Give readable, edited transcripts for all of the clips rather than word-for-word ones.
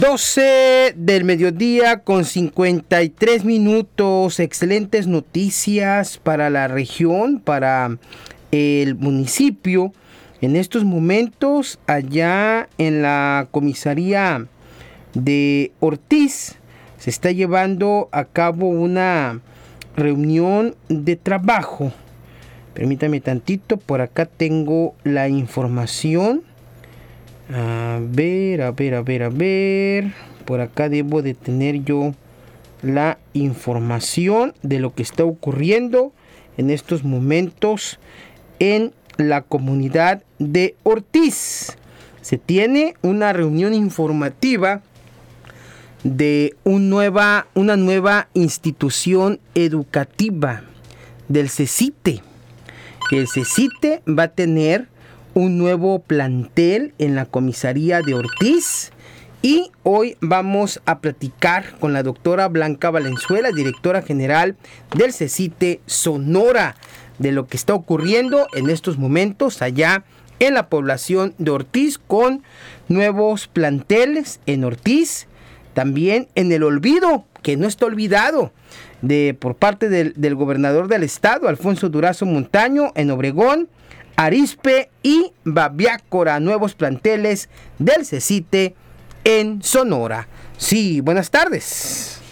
12 del mediodía con 53 minutos. Excelentes noticias para la región, para el municipio. En estos momentos, allá en la comisaría de Ortiz, se está llevando a cabo una reunión de trabajo. Permítame tantito, por acá tengo la información. A ver. Por acá debo de tener yo la información de lo que está ocurriendo en estos momentos en la comunidad de Ortiz. Se tiene una reunión informativa de una nueva institución educativa del CECITE. El CECITE va a tener un nuevo plantel en la comisaría de Ortiz y hoy vamos a platicar con la doctora Blanca Valenzuela, directora general del CECITE Sonora, de lo que está ocurriendo en estos momentos allá en la población de Ortiz con nuevos planteles en Ortiz, también en El Olvido, que no está olvidado, por parte del gobernador del estado, Alfonso Durazo Montaño, en Obregón, Arizpe y Babiácora, nuevos planteles del CECITE en Sonora. Sí, buenas tardes.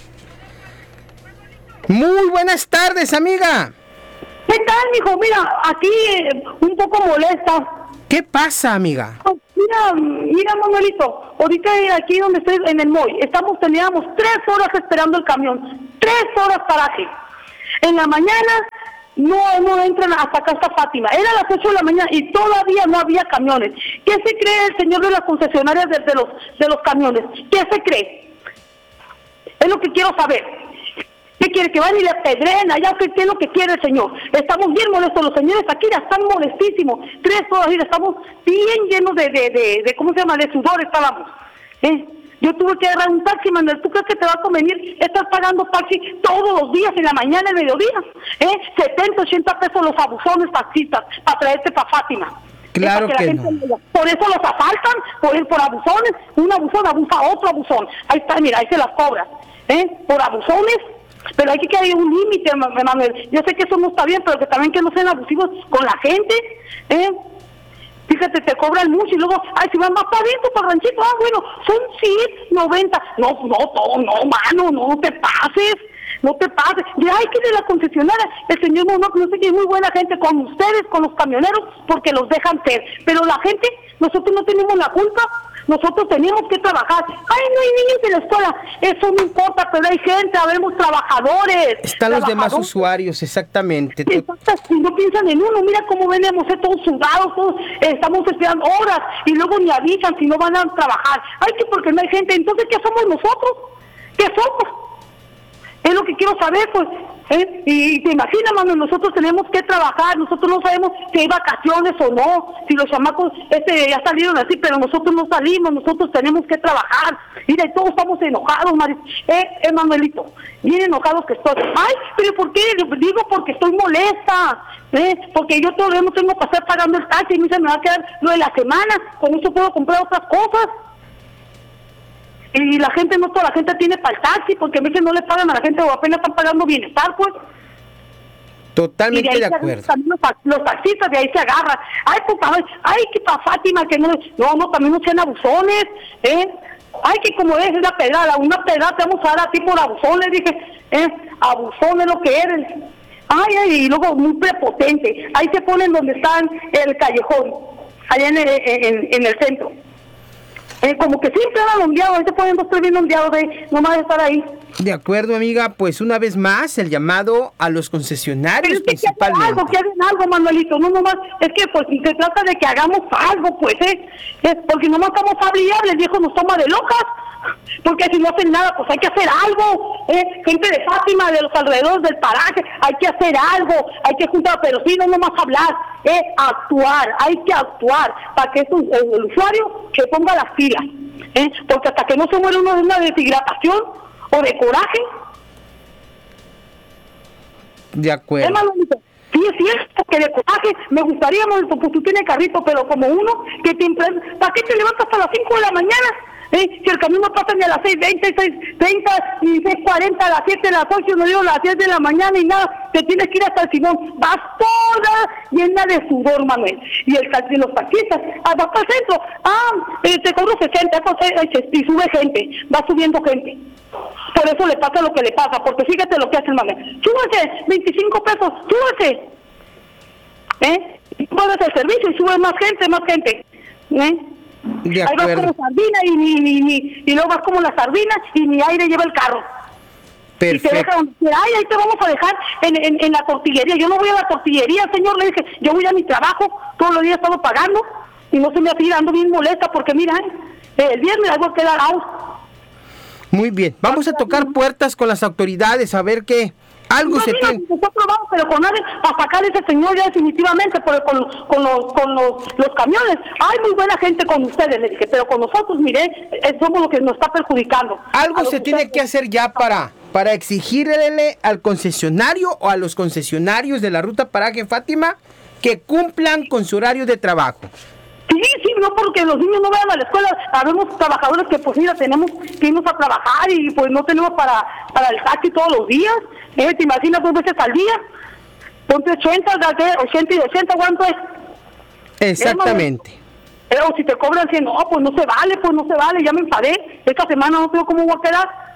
Muy buenas tardes, amiga. ¿Qué tal, mijo? Mira, aquí un poco molesta. ¿Qué pasa, amiga? Mira, Manuelito, ahorita aquí donde estoy en el Moy, teníamos 3 horas esperando el camión, 3 horas paraje. En la mañana no entran hasta acá hasta Fátima. Era las 8 de la mañana y todavía no había camiones. ¿Qué se cree el señor de las concesionarias de los camiones? ¿Qué se cree? Es lo que quiero saber. ¿Qué quiere? ¿Que van y le apedreen allá? ¿Qué es lo que quiere el señor? Estamos bien molestos, los señores aquí ya están molestísimos. 3 horas y estamos bien llenos de ¿cómo se llama? De sudor estábamos. Yo tuve que agarrar un taxi, Manuel. ¿Tú crees que te va a convenir estar pagando taxi todos los días, en la mañana, en el mediodía? 70, 80 pesos los abusones taxistas para traerte para Fátima. Claro que no. Por eso los asaltan, por abusones. Un abusón abusa a otro abusón. Ahí está, mira, ahí se las cobra. Por abusones. Pero hay que hay un límite, Manuel. Yo sé que eso no está bien, pero que también que no sean abusivos con la gente. Fíjate, te cobran mucho y luego, si van más para adentro, para ranchito, bueno, son 190. No, mano, no te pases. Ya hay que ir de la concesionaria. El señor no sé que es muy buena gente con ustedes, con los camioneros, porque los dejan ser. Pero la gente, nosotros no tenemos la culpa. Nosotros tenemos que trabajar. No hay niños en la escuela. Eso no importa, pero hay gente, habemos trabajadores. Están los demás usuarios, exactamente. Si no piensan en uno, mira cómo venimos todos sudados, todos estamos esperando horas y luego ni avisan si no van a trabajar. Porque no hay gente. Entonces, ¿qué somos nosotros? ¿Qué somos? Es lo que quiero saber, pues. Y te imaginas, mano, nosotros tenemos que trabajar, nosotros no sabemos si hay vacaciones o no, si los chamacos ya salieron así, pero nosotros no salimos, nosotros tenemos que trabajar. Mira, y todos estamos enojados, Manuelito, bien enojados que estoy. Pero ¿por qué? Digo porque estoy molesta, porque yo todavía no tengo que estar pagando el taxi, y se me va a quedar lo de la semana, con eso puedo comprar otras cosas. Y la gente, no toda la gente tiene para el taxi, porque a veces no le pagan a la gente o apenas están pagando bienestar, pues. Totalmente de acuerdo. Los taxistas de ahí se agarran. Que para Fátima, que no, también no sean abusones, que como es la pedrada, una pedrada te vamos a dar a ti por abusones, dije, abusones lo que eres. Y luego muy prepotente. Ahí se ponen donde están el callejón, allá en el centro. Como que siempre han ondeado, ahí se ponen 2, 3 bien ondeados nomás de estar ahí. De acuerdo, amiga, pues una vez más el llamado a los concesionarios. Pero es que hagan algo, Manuelito, no nomás, es que pues se trata de que hagamos algo, pues, porque nomás estamos hablando, el viejo nos toma de locas, porque si no hacen nada, pues hay que hacer algo, gente de Fátima, de los alrededores del paraje, hay que hacer algo, hay que juntar, pero sí, no nomás hablar, actuar, hay que actuar, para que el usuario se ponga las pilas, porque hasta que no se muere uno de una deshidratación o de coraje. De acuerdo. Sí, es cierto que de coraje me gustaría, pues tú tienes carrito, pero como uno que ¿para qué te levantas hasta las 5 de la mañana? Si el camión no pasa ni a las 6:20, 6:30, ni 6:40, a las 7, a las 8, no digo a las 10 de la mañana y nada, te tienes que ir hasta el Simón. Vas toda llena de sudor, Manuel. Y los taxistas, vas para el centro, te cobro 60, y sube gente, va subiendo gente. Por eso le pasa lo que le pasa, porque fíjate lo que hace el Manuel. Súbase, 25 pesos, súbase. Puedes el servicio y sube más gente. De ahí vas como sardina y luego vas como la sardina y ni aire lleva el carro. Perfecto. Y te deja donde quiera. Ahí te vamos a dejar en la tortillería. Yo no voy a la tortillería, señor, le dije, yo voy a mi trabajo, todos los días he estado pagando y no se me ha ando bien molesta porque mira, el viernes algo queda out. Muy bien, vamos a tocar puertas con las autoridades a ver qué algo se tiene. Nosotros vamos, pero con nadie a sacar a ese señor ya definitivamente con los camiones. Hay muy buena gente con ustedes, le dije, pero con nosotros, mire, somos lo que nos está perjudicando. Algo se tiene que hacer ya para exigirle al concesionario o a los concesionarios de la ruta Paraje Fátima que cumplan con su horario de trabajo. Sí, no porque los niños no vayan a la escuela. Habemos trabajadores que pues mira, tenemos que irnos a trabajar y pues no tenemos para el taxi todos los días. ¿Te imaginas 2 veces al día? Ponte 80 y 80, ¿cuánto es? Exactamente. Pero si te cobran 100, no, pues no se vale, ya me enfadé. Esta semana no sé cómo voy a quedar.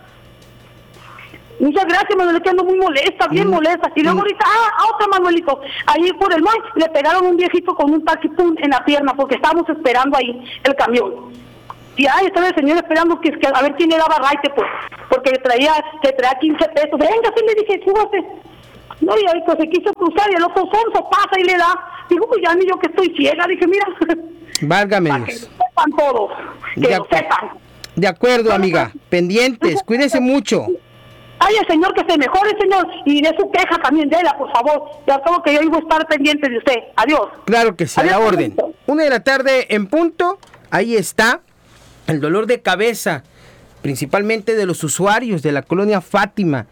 Muchas gracias, Manuel, que ando muy molesta, bien molesta. Y luego ahorita, otro Manuelito, ahí por el Moy, le pegaron un viejito con un taxi en la pierna, porque estábamos esperando ahí el camión. Y estaba el señor esperando que a ver quién le daba raite, pues, porque le traía 15 pesos. Venga, sí, le dije, súbase. No, y ahí pues se quiso cruzar y el otro sonso pasa y le da. Digo, pues ya ni yo que estoy ciega, dije, mira. Válgame. Para que lo sepan todos, que lo sepan. De acuerdo, amiga, pendientes, cuídese mucho. Ay, el señor que se mejore, señor, y de su queja también de ella, por favor. Ya todo que yo iba a estar pendiente de usted. Adiós. Claro que sí, a la orden. 1:00 p.m. en punto, ahí está el dolor de cabeza, principalmente de los usuarios de la colonia Fátima.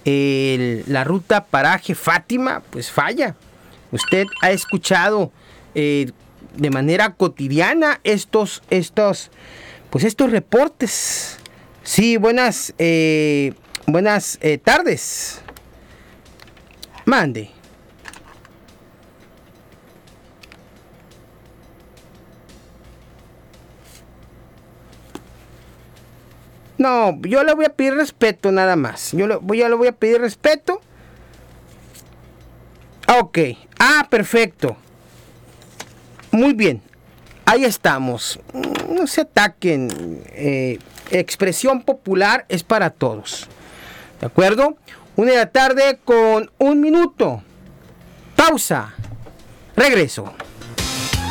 La ruta Paraje Fátima, pues falla. Usted ha escuchado de manera cotidiana estos reportes. Sí, buenas tardes. Mande. No, yo le voy a pedir respeto nada más. Yo le voy a pedir respeto. Ok. Perfecto. Muy bien. Ahí estamos. No se ataquen. Expresión popular es para todos. ¿De acuerdo? 1:00 p.m. con 1 minuto. Pausa. Regreso.